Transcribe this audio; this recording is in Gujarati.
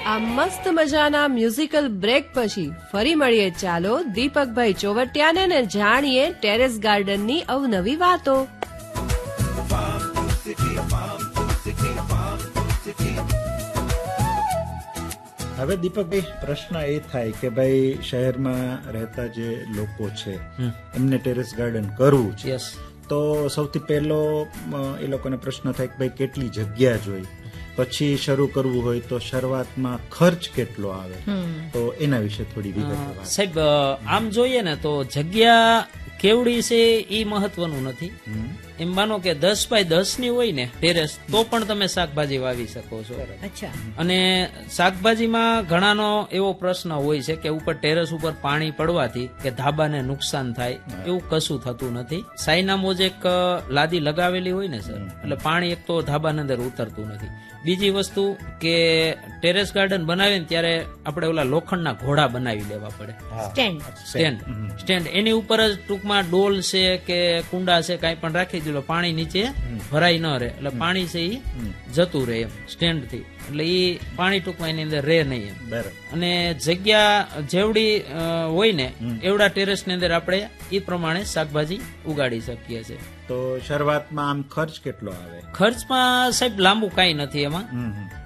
આ મસ્ત મજાના મ્યુઝિકલ બ્રેક પછી ફરી મળીએ. ચાલો દીપકભાઈ ચોવટિયાને ને જાણીએ ટેરેસ ગાર્ડનની અવનવી વાતો. હવે દીપકભાઈ, પ્રશ્ન એ થાય કે ભાઈ શહેરમાં રહેતા જે લોકો છે એમને ટેરેસ ગાર્ડન કરવું છે, તો સૌથી પહેલો એ લોકોને પ્રશ્ન થાય કે ભાઈ કેટલી જગ્યા જોઈએ, પછી શરૂ કરવું હોય તો શરૂઆતમાં ખર્ચ કેટલો આવે, તો એના વિશે થોડી વિગત. સાહેબ, આમ જોઈએ ને તો જગ્યા કેવડી છે એ મહત્વનું નથી. એમ માનો કે 10 બાય 10 ની હોય ને ટેરેસ, તો પણ તમે શાકભાજી વાવી શકો છો. અને શાકભાજીમાં ઘણાનો એવો પ્રશ્ન હોય છે કે ઉપર ટેરેસ ઉપર પાણી પડવાથી કે ધાબાને નુકસાન થાય, એવું કશું થતું નથી. સાઈના મોજેક લાદી લગાવેલી હોય ને સર, એટલે પાણી એક તો ધાબાની અંદર ઉતરતું નથી. બીજી વસ્તુ કે ટેરેસ ગાર્ડન બનાવે ને ત્યારે આપણે ઓલા લોખંડના ઘોડા બનાવી લેવા પડે, સ્ટેન્ડ. એની ઉપર જ ટૂંકમાં ડોલ છે કે કુંડા છે કાંઈ પણ રાખી દો, પાણી નીચે ભરાઈ ન રહે, એટલે પાણી છે એ જતું રહે એમ સ્ટેન્ડ થી, એટલે એ પાણી ટૂંકમાં એની અંદર રહે નહીં એમ. અને જગ્યા જેવડી હોય ને એવડા ટેરેસ ની અંદર આપણે એ પ્રમાણે શાકભાજી ઉગાડી શકીએ છીએ. તો શરૂઆતમાં આમ ખર્ચ કેટલો આવે? ખર્ચમાં સાહેબ લાંબુ કઈ નથી એમાં.